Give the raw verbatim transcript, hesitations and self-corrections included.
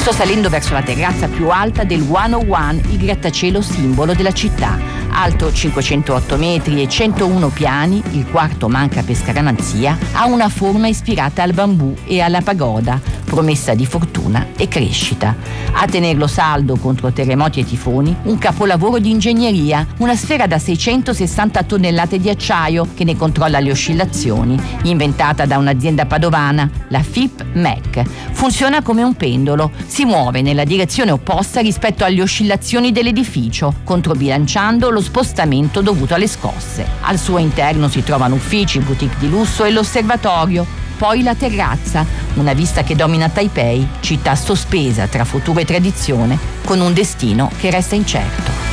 Sto salendo verso la terrazza più alta del centouno, il grattacielo simbolo della città. Alto cinquecentootto metri e centouno piani, il quarto manca per scaramanzia, ha una forma ispirata al bambù e alla pagoda, promessa di fortuna e crescita. A tenerlo saldo contro terremoti e tifoni, un capolavoro di ingegneria, una sfera da seicentosessanta tonnellate di acciaio che ne controlla le oscillazioni, inventata da un'azienda padovana, la F I P M E C. Funziona come un pendolo, si muove nella direzione opposta rispetto alle oscillazioni dell'edificio, controbilanciando lo spostamento dovuto alle scosse. Al suo interno si trovano uffici, boutique di lusso e l'osservatorio, poi la terrazza, una vista che domina Taipei, città sospesa tra futuro e tradizione, con un destino che resta incerto.